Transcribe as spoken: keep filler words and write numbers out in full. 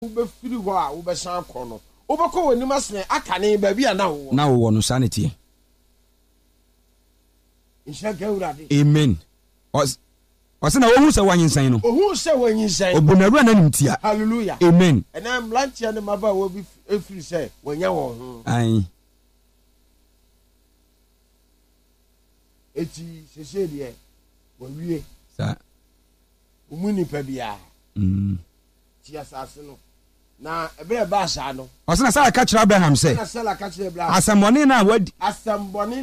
ube firi ho a ube san kɔ no wobɛkɔ w'anim asene aka ne baabi a na wo na wo no sanity nhyɛ ka Awurade amen os osena wo hu sɛ wanyensan no ohu sɛ wanyensan obunawura na nimtia hallelujah amen ɛna mlantia ne maba wo bi efiri sɛ wanya wo ho ai eti sese de wo wie sa umu nipa bia mm ti asase no na ebere ba asa no osena sa ka kyerɛ Abraham sɛ na sala ka kyerɛ Abraham asambɔne na wadi asambɔne